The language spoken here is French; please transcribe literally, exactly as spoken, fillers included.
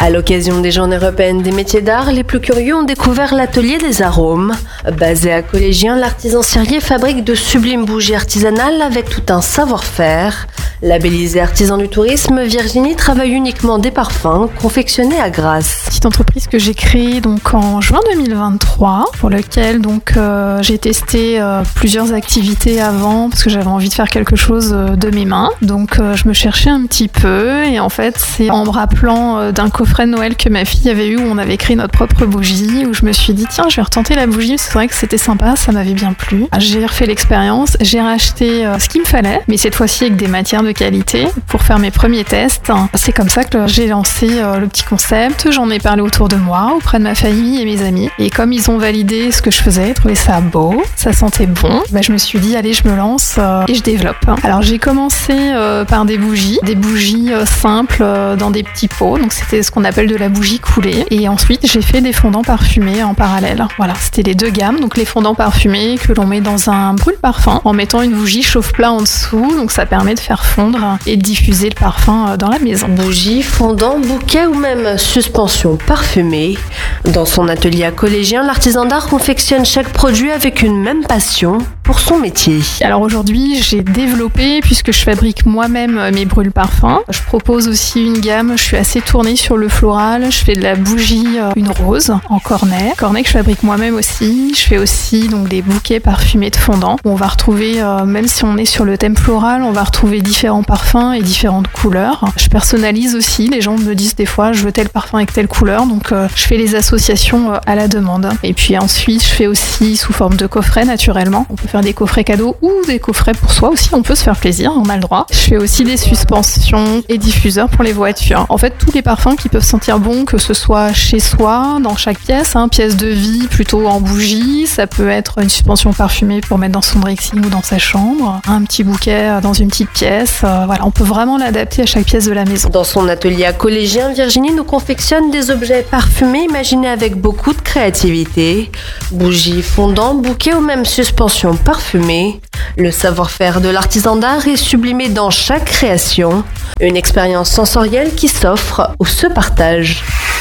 À l'occasion des Journées européennes des métiers d'art, les plus curieux ont découvert l'atelier des arômes. Basé à Collégien, l'artisan cerier fabrique de sublimes bougies artisanales avec tout un savoir-faire. Labellisée artisan du tourisme, Virginie travaille uniquement des parfums confectionnés à Grasse. Petite entreprise que j'ai créée donc en juin deux mille vingt-trois, pour lequel donc euh, j'ai testé euh, plusieurs activités avant parce que j'avais envie de faire quelque chose euh, de mes mains. Donc euh, je me cherchais un petit peu et en fait c'est en me rappelant euh, d'un coffret de Noël que ma fille avait eu où on avait créé notre propre bougie où je me suis dit tiens je vais retenter la bougie, c'est vrai que c'était sympa, ça m'avait bien plu. J'ai refait l'expérience, j'ai racheté euh, ce qu'il me fallait, mais cette fois-ci avec des matières de qualité pour faire mes premiers tests. C'est comme ça que j'ai lancé euh, le petit concept, j'en ai parlé autour de moi, auprès de ma famille et mes amis. Et comme ils ont validé ce que je faisais, trouvé ça beau, ça sentait bon, bah, je me suis dit allez je me lance euh, et je développe. Alors j'ai commencé euh, par des bougies, des bougies euh, simples euh, dans des petits pots, donc c'était ce qu'on appelle de la bougie coulée. Et ensuite j'ai fait des fondants parfumés en parallèle. Voilà, c'était les deux gammes, donc les fondants parfumés que l'on met dans un brûle-parfum en mettant une bougie chauffe-plat en dessous, donc ça permet de faire fondre et de diffuser le parfum dans la maison. Bougie, fondant, bouquet ou même suspension parfumée. Dans son atelier à Collégien, l'artisan d'art confectionne chaque produit avec une même passion pour son métier. Alors aujourd'hui, j'ai développé, puisque je fabrique moi-même mes brûle-parfums. Je propose aussi une gamme, je suis assez tournée sur le floral. Je fais de la bougie, euh, une rose en cornet. Cornet que je fabrique moi-même aussi. Je fais aussi donc des bouquets parfumés de fondant. On va retrouver, euh, même si on est sur le thème floral, on va retrouver différents parfums et différentes couleurs. Je personnalise aussi. Les gens me disent des fois, je veux tel parfum avec telle couleur. Donc euh, je fais les associations euh, à la demande. Et puis ensuite, je fais aussi sous forme de coffret naturellement. On peut faire des coffrets cadeaux ou des coffrets pour soi aussi. On peut se faire plaisir, on a le droit. Je fais aussi des suspensions et diffuseurs pour les voitures. En fait, tous les parfums qui peuvent sentir bon, que ce soit chez soi, dans chaque pièce, hein, pièce de vie plutôt en bougie. Ça peut être une suspension parfumée pour mettre dans son dressing ou dans sa chambre. Un petit bouquet dans une petite pièce. Euh, voilà, on peut vraiment l'adapter à chaque pièce de la maison. Dans son atelier à Collégien, Virginie nous confectionne des objets parfumés imaginés avec beaucoup de créativité. Bougies, fondants, bouquets ou même suspensions parfumées. Le savoir-faire de l'artisan d'art est sublimé dans chaque création. Une expérience sensorielle qui s'offre ou se partage.